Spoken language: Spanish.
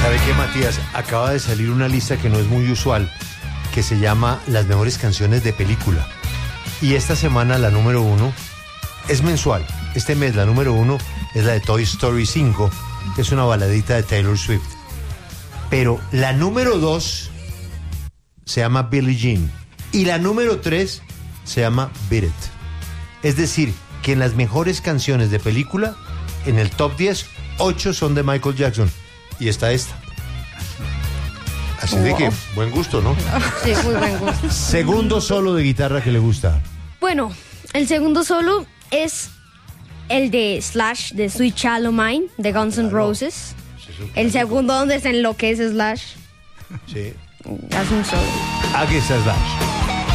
¿Sabe qué, Matías? Acaba de salir una lista que no es muy usual, que se llama Las mejores canciones de película. Y esta semana la número 1 es mensual. Este mes la número 1 es la de Toy Story 5, que es una baladita de Taylor Swift. Pero la número 2 se llama Billie Jean. Y la número 3 se llama Beat It. Es decir, que en las mejores canciones de película, en el top 10, 8 son de Michael Jackson. Y está esta. Así de que, buen gusto, ¿no? Sí, muy buen gusto. Segundo solo de guitarra que le gusta. Bueno, el segundo solo es el de Slash, de Sweet Child O' Mine, de Guns N' Roses. El segundo donde se enloquece Slash. Sí. Hace un solo. Aquí está Slash.